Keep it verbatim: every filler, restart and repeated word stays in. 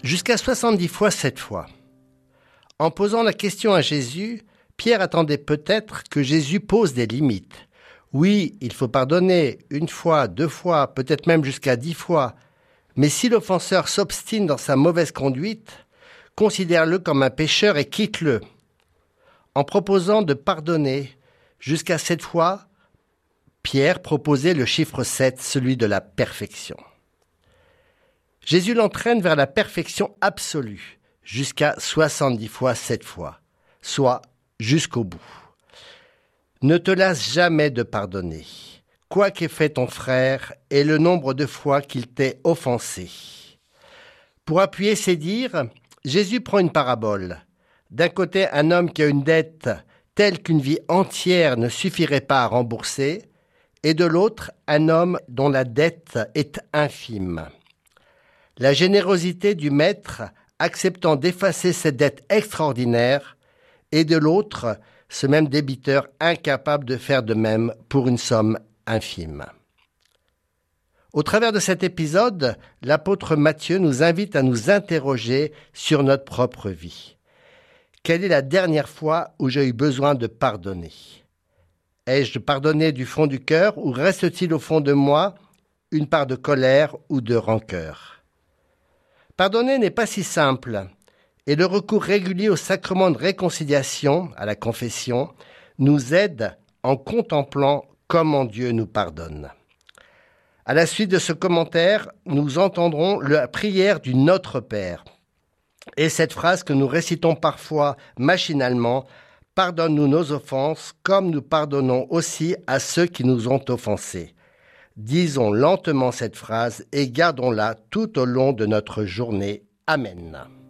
Jusqu'à soixante-dix fois sept fois. En posant la question à Jésus, Pierre attendait peut-être que Jésus pose des limites. Oui, il faut pardonner une fois, deux fois, peut-être même jusqu'à dix fois. Mais si l'offenseur s'obstine dans sa mauvaise conduite, considère-le comme un pécheur et quitte-le. En proposant de pardonner jusqu'à sept fois, Pierre proposait le chiffre sept, celui de la perfection. Jésus l'entraîne vers la perfection absolue, jusqu'à soixante-dix fois sept fois, soit jusqu'au bout. Ne te lasse jamais de pardonner, quoi qu'ait fait ton frère et le nombre de fois qu'il t'ait offensé. Pour appuyer ses dires, Jésus prend une parabole. D'un côté, un homme qui a une dette telle qu'une vie entière ne suffirait pas à rembourser, et de l'autre, un homme dont la dette est infime. La générosité du maître acceptant d'effacer cette dette extraordinaire, et de l'autre, ce même débiteur incapable de faire de même pour une somme infime. Au travers de cet épisode, l'apôtre Matthieu nous invite à nous interroger sur notre propre vie. Quelle est la dernière fois où j'ai eu besoin de pardonner ? Ai-je pardonné du fond du cœur ou reste-t-il au fond de moi une part de colère ou de rancœur ? Pardonner n'est pas si simple, et le recours régulier au sacrement de réconciliation, à la confession, nous aide en contemplant comment Dieu nous pardonne. À la suite de ce commentaire, nous entendrons la prière du Notre Père. Et cette phrase que nous récitons parfois machinalement, « Pardonne-nous nos offenses, comme nous pardonnons aussi à ceux qui nous ont offensés ». Disons lentement cette phrase et gardons-la tout au long de notre journée. Amen.